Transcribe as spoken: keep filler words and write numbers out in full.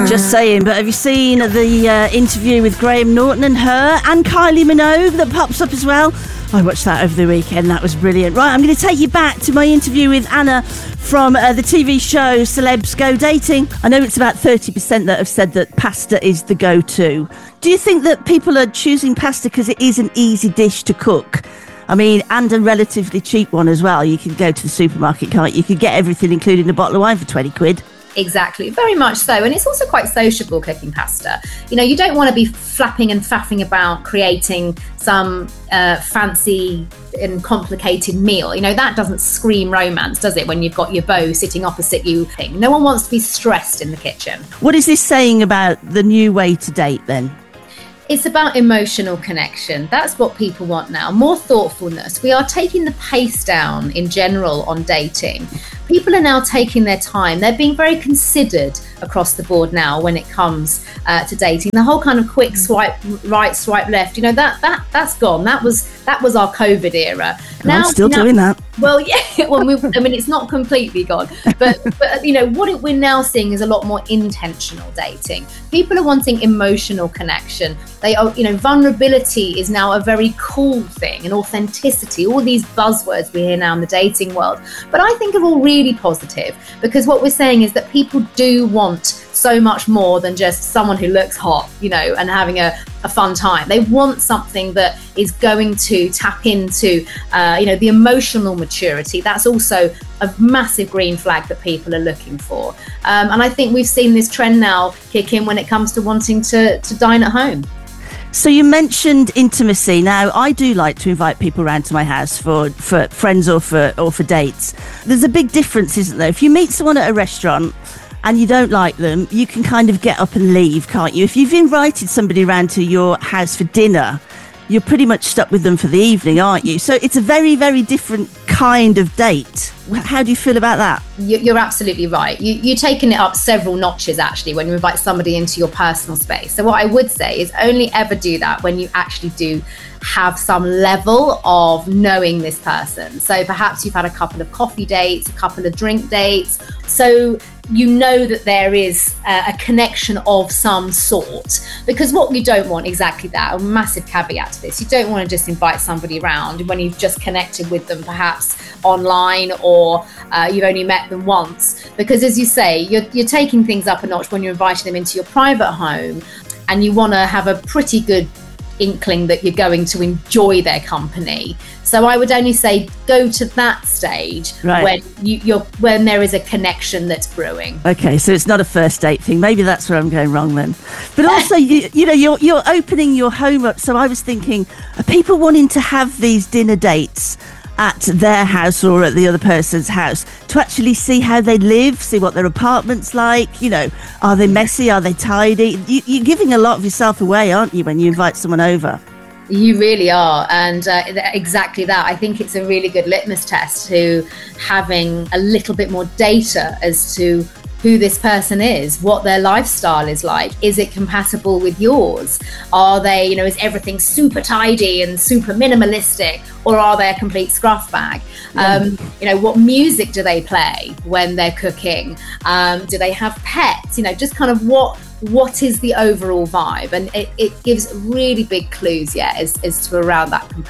Just saying, but have you seen the uh, interview with Graham Norton and her and Kylie Minogue that pops up as well? I watched that over the weekend. That was brilliant. Right, I'm going to take you back to my interview with Anna from uh, the T V show Celebs Go Dating. I know it's about thirty percent that have said that pasta is the go-to. Do you think that people are choosing pasta because it is an easy dish to cook? I mean, and a relatively cheap one as well. You can go to the supermarket, can't you? You could get everything, including a bottle of wine, for twenty quid. Exactly, very much so. And it's also quite sociable, cooking pasta. You know, you don't want to be flapping and faffing about creating some uh, fancy and complicated meal. You know, that doesn't scream romance, does it, when you've got your beau sitting opposite you? No one wants to be stressed in the kitchen. What is this saying about the new way to date then? It's about emotional connection. That's what people want now. More thoughtfulness. We are taking the pace down in general on dating. People are now taking their time. They're being very considered across the board now when it comes uh, to dating. The whole kind of quick swipe right, swipe left, you know, that that that's gone. That was that was our COVID era. Now, I'm still now, doing that. Well, yeah. Well, we, I mean, it's not completely gone, but but you know what it, we're now seeing is a lot more intentional dating. People are wanting emotional connection. They are, you know, vulnerability is now a very cool thing, and authenticity. All these buzzwords we hear now in the dating world, but I think are all really positive, because what we're saying is that people do want so much more than just someone who looks hot, you know, and having a, a fun time. They want something that is going to tap into, uh, you know, the emotional maturity. That's also a massive green flag that people are looking for. Um, and I think we've seen this trend now kick in when it comes to wanting to, to dine at home. So you mentioned intimacy. Now, I do like to invite people around to my house for, for friends or for or for dates. There's a big difference, isn't there? If you meet someone at a restaurant and you don't like them, you can kind of get up and leave, can't you? If you've invited somebody around to your house for dinner, you're pretty much stuck with them for the evening, aren't you? So it's a very, very different kind of date. How do you feel about that? You're absolutely right. You, you're taking it up several notches, actually, when you invite somebody into your personal space. So what I would say is only ever do that when you actually do have some level of knowing this person. So perhaps you've had a couple of coffee dates, a couple of drink dates. So you know that there is a, a connection of some sort, because what we don't want, exactly that, a massive caveat to this, you don't want to just invite somebody around when you've just connected with them perhaps online, or uh, you've only met them once, because as you say, you're, you're taking things up a notch when you're inviting them into your private home, and you want to have a pretty good inkling that you're going to enjoy their company. So I would only say go to that stage, right, when you, you're when there is a connection that's brewing. Okay, so it's not a first date thing. Maybe that's where I'm going wrong then. But also, you, you know, you're you're opening your home up. So I was thinking, are people wanting to have these dinner dates at their house or at the other person's house to actually see how they live, see what their apartment's like? You know, are they messy? Are they tidy? You, you're giving a lot of yourself away, aren't you, when you invite someone over? You really are. And uh, exactly that. I think it's a really good litmus test to having a little bit more data as to who this person is, what their lifestyle is like. Is it compatible with yours? Are they, you know, is everything super tidy and super minimalistic, or are they a complete scruff bag? Yeah. Um, you know, what music do they play when they're cooking? Um, do they have pets? You know, just kind of what what is the overall vibe? And it, it gives really big clues, yeah, as, as to around that